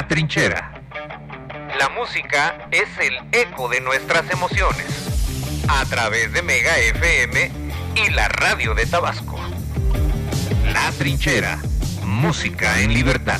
La Trinchera. La música es el eco de nuestras emociones. A través de Mega FM y la radio de Tabasco. La Trinchera. Música en libertad.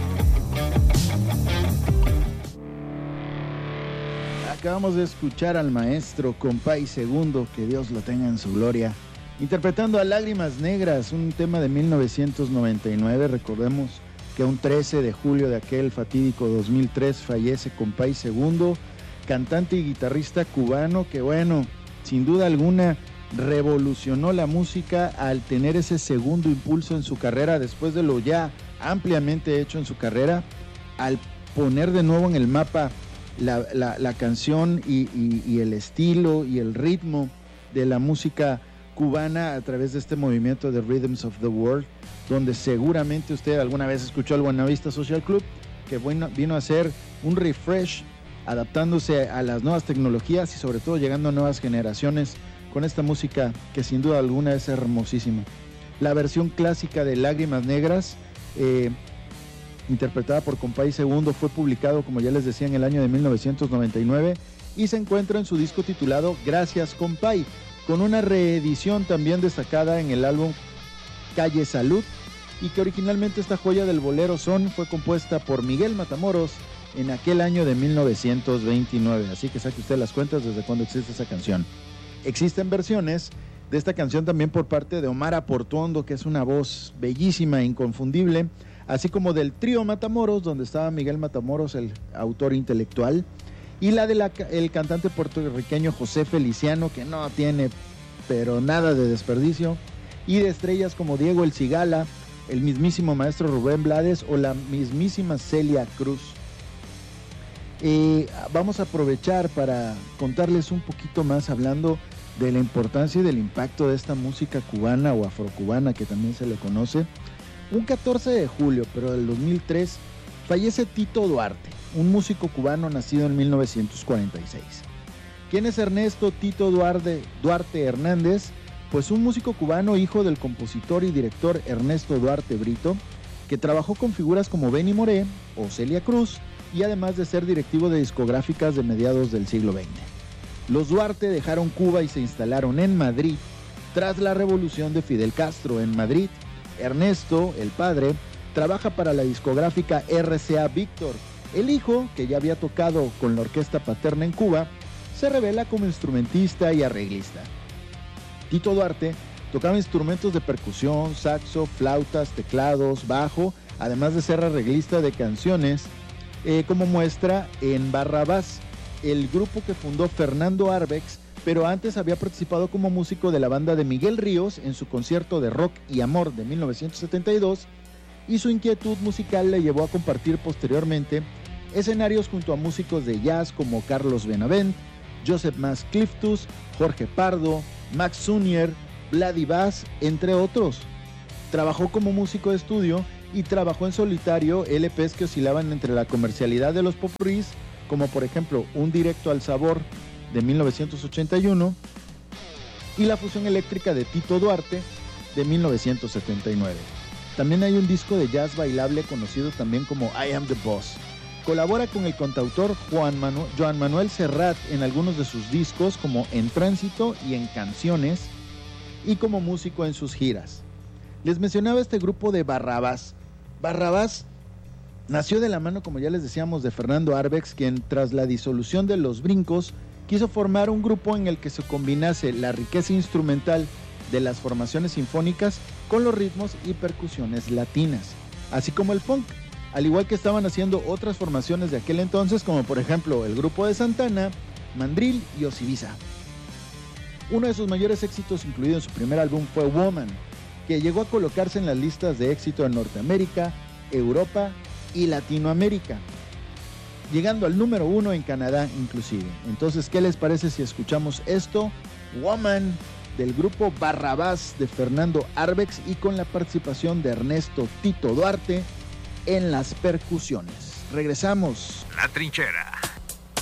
Acabamos de escuchar al maestro Compay Segundo, que Dios lo tenga en su gloria, interpretando a Lágrimas Negras, un tema de 1999. Recordemos que un 13 de julio de aquel fatídico 2003 fallece Compay Segundo, cantante y guitarrista cubano que, bueno, sin duda alguna revolucionó la música al tener ese segundo impulso en su carrera después de lo ya ampliamente hecho en su carrera, al poner de nuevo en el mapa la canción y el estilo y el ritmo de la música cubana a través de este movimiento de Rhythms of the World, donde seguramente usted alguna vez escuchó al Buenavista Social Club, que vino a hacer un refresh, adaptándose a las nuevas tecnologías y sobre todo llegando a nuevas generaciones con esta música que sin duda alguna es hermosísima. La versión clásica de Lágrimas Negras, interpretada por Compay Segundo, fue publicado, como ya les decía, en el año de 1999 y se encuentra en su disco titulado Gracias Compay, con una reedición también destacada en el álbum Calle Salud, y que originalmente esta joya del bolero son fue compuesta por Miguel Matamoros en aquel año de 1929, así que saque usted las cuentas desde cuando existe esa canción. Existen versiones de esta canción también por parte de Omar Aportuondo, que es una voz bellísima e inconfundible, así como del trío Matamoros, donde estaba Miguel Matamoros, el autor intelectual, y la de el cantante puertorriqueño José Feliciano, que no tiene pero nada de desperdicio, y de estrellas como Diego El Cigala, el mismísimo maestro Rubén Blades o la mismísima Celia Cruz. Vamos a aprovechar para contarles un poquito más hablando de la importancia y del impacto de esta música cubana o afrocubana, que también se le conoce. Un 14 de julio, pero del 2003, fallece Tito Duarte, un músico cubano nacido en 1946. ¿Quién es Ernesto Tito Duarte Hernández? Pues un músico cubano, hijo del compositor y director Ernesto Duarte Brito, que trabajó con figuras como Benny Moré o Celia Cruz, y además de ser directivo de discográficas de mediados del siglo XX. Los Duarte dejaron Cuba y se instalaron en Madrid tras la revolución de Fidel Castro. En Madrid, Ernesto, el padre, trabaja para la discográfica RCA Víctor. El hijo, que ya había tocado con la orquesta paterna en Cuba, se revela como instrumentista y arreglista. Tito Duarte tocaba instrumentos de percusión, saxo, flautas, teclados, bajo, además de ser arreglista de canciones, como muestra en Barrabás, el grupo que fundó Fernando Arbex, pero antes había participado como músico de la banda de Miguel Ríos en su concierto de Rock y Amor de 1972, y su inquietud musical le llevó a compartir posteriormente escenarios junto a músicos de jazz como Carlos Benavent, Joseph Mas Cliftus, Jorge Pardo, Max Zunier, Vladi Vaz, entre otros. Trabajó como músico de estudio y trabajó en solitario LPs que oscilaban entre la comercialidad de los popurrís, como por ejemplo Un Directo al Sabor de 1981 y La Fusión Eléctrica de Tito Duarte de 1979. También hay un disco de jazz bailable conocido también como I Am the Boss. Colabora con el cantautor Joan Manuel Serrat en algunos de sus discos, como En Tránsito y En Canciones, y como músico en sus giras. Les mencionaba este grupo de Barrabás. Barrabás nació de la mano, como ya les decíamos, de Fernando Arbex, quien tras la disolución de Los Brincos quiso formar un grupo en el que se combinase la riqueza instrumental de las formaciones sinfónicas con los ritmos y percusiones latinas, así como el funk, al igual que estaban haciendo otras formaciones de aquel entonces, como por ejemplo el grupo de Santana, Mandril y Osibisa. Uno de sus mayores éxitos, incluido en su primer álbum, fue Woman, que llegó a colocarse en las listas de éxito en Norteamérica, Europa y Latinoamérica, llegando al número 1 en Canadá inclusive. Entonces, ¿qué les parece si escuchamos esto? Woman, del grupo Barrabás de Fernando Arbex, y con la participación de Ernesto Tito Duarte en las percusiones. Regresamos. La Trinchera.